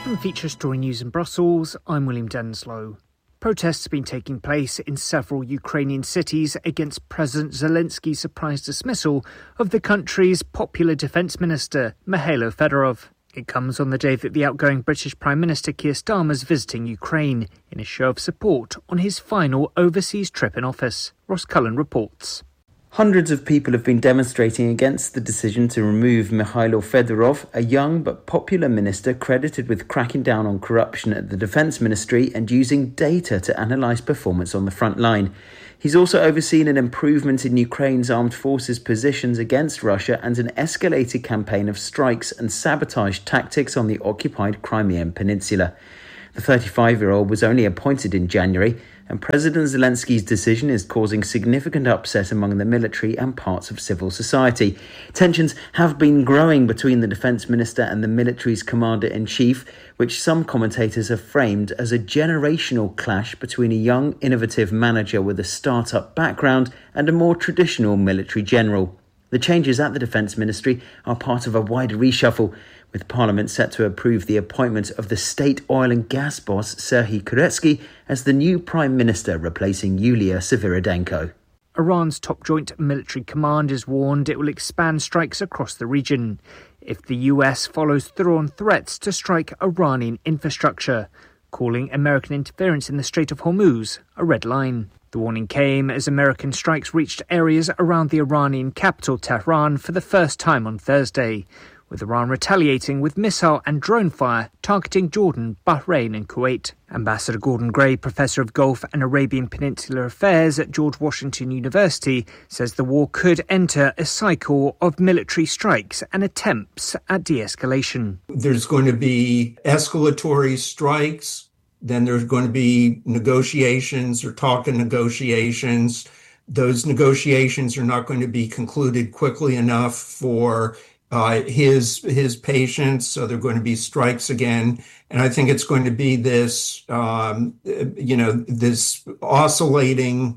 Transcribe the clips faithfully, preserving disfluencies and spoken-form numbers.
From Feature Story News in Brussels, I'm William Denslow. Protests have been taking place in several Ukrainian cities against President Zelensky's surprise dismissal of the country's popular defence minister, Mikhailo Fedorov. It comes on the day that the outgoing British Prime Minister Keir Starmer is visiting Ukraine in a show of support on his final overseas trip in office. Ross Cullen reports. Hundreds of people have been demonstrating against the decision to remove Mikhailo Fedorov, a young but popular minister credited with cracking down on corruption at the Defence Ministry and using data to analyse performance on the front line. He's also overseen an improvement in Ukraine's armed forces' positions against Russia and an escalated campaign of strikes and sabotage tactics on the occupied Crimean Peninsula. The thirty-five-year-old was only appointed in January, and President Zelensky's decision is causing significant upset among the military and parts of civil society. Tensions have been growing between the defence minister and the military's commander-in-chief, which some commentators have framed as a generational clash between a young, innovative manager with a start-up background and a more traditional military general. The changes at the Defence Ministry are part of a wider reshuffle, with Parliament set to approve the appointment of the state oil and gas boss Serhiy Koretsky as the new Prime Minister, replacing Yulia Sviridenko. Iran's top joint military command has warned it will expand strikes across the region if the U S follows through on threats to strike Iranian infrastructure, calling American interference in the Strait of Hormuz a red line. The warning came as American strikes reached areas around the Iranian capital, Tehran, for the first time on Thursday, with Iran retaliating with missile and drone fire targeting Jordan, Bahrain and Kuwait. Ambassador Gordon Gray, Professor of Gulf and Arabian Peninsula Affairs at George Washington University, says the war could enter a cycle of military strikes and attempts at de-escalation. There's going to be escalatory strikes, then there's going to be negotiations or talk of negotiations. Those negotiations are not going to be concluded quickly enough for Uh, his his patients, so there are going to be strikes again, and I think it's going to be this, um, you know, this oscillating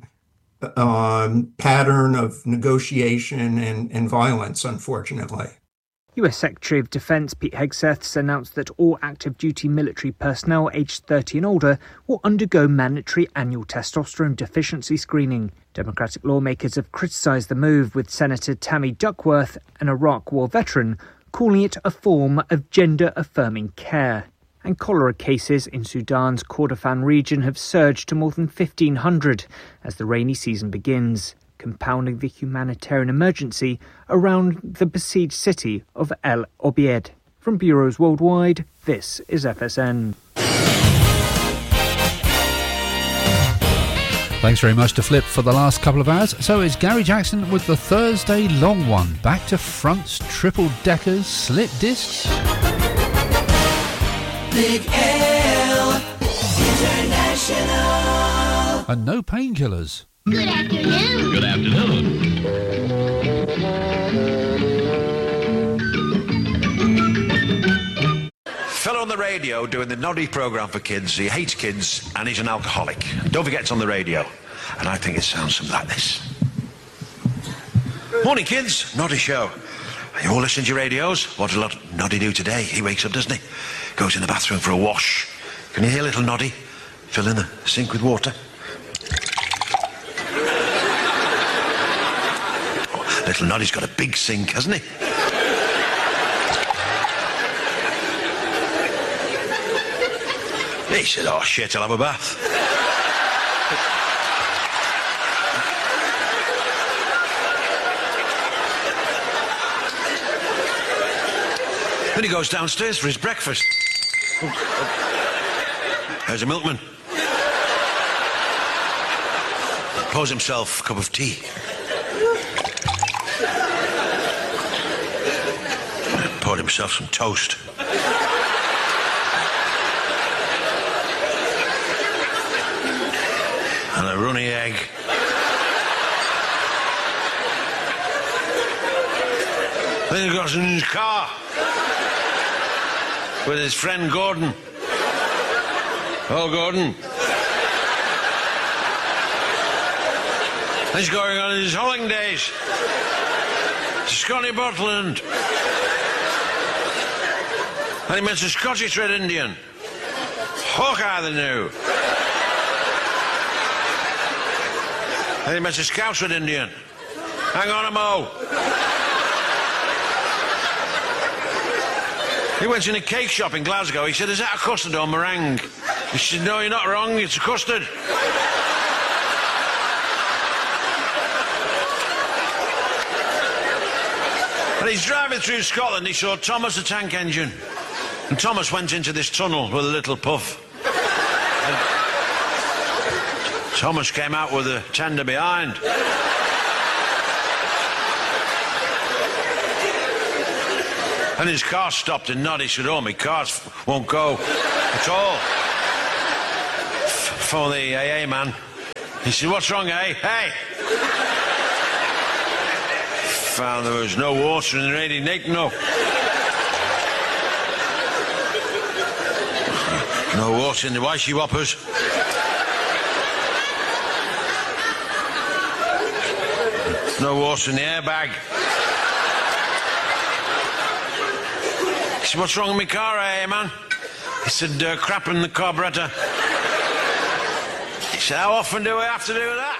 um, pattern of negotiation and, and violence, unfortunately. U S Secretary of Defense Pete Hegseth has announced that all active duty military personnel aged thirty and older will undergo mandatory annual testosterone deficiency screening. Democratic lawmakers have criticised the move, with Senator Tammy Duckworth, an Iraq War veteran, calling it a form of gender-affirming care. And cholera cases in Sudan's Kordofan region have surged to more than fifteen hundred as the rainy season begins, compounding the humanitarian emergency around the besieged city of El Obeid. From bureaus worldwide, this is F S N. Thanks very much to Flip for the last couple of hours. So it's Gary Jackson with the Thursday long one. Back to fronts, triple deckers, slip discs. Big L International. And no painkillers. Good afternoon. Good afternoon. Fellow on the radio doing the Noddy programme for kids. He hates kids and he's an alcoholic. Don't forget it's on the radio. And I think it sounds something like this. Morning, kids. Noddy show. Are you all listening to your radios? What does lot Noddy do today? He wakes up, doesn't he? Goes in the bathroom for a wash. Can you hear little Noddy? Fill in the sink with water. Oh, little Noddy's got a big sink, hasn't he? He said, oh shit, I'll have a bath. Then he goes downstairs for his breakfast. There's a milkman. Pours himself a cup of tea. Poured himself some toast. And a runny egg. Then he goes in his car with his friend Gordon. Oh, Gordon. He's going on his holidays to Scotty Botland. And he met a Scottish Red Indian. Hawkeye the New. And he met a Scouse Red Indian. Hang on a mo. He went in a cake shop in Glasgow. He said, is that a custard or meringue? He said, no, you're not wrong, it's a custard. And he's driving through Scotland, he saw Thomas the Tank Engine. And Thomas went into this tunnel with a little puff. And Thomas came out with a tender behind. And his car stopped and nodded. He said, oh, my car won't go at all. F- for the A A man. He said, what's wrong, eh? Hey! Found there was no water in the radiator. No. No water in the wishy whoppers. No water in the airbag. He said, what's wrong with my car, eh, man? He said, uh, crap in the carburetor. He said, how often do I have to do that?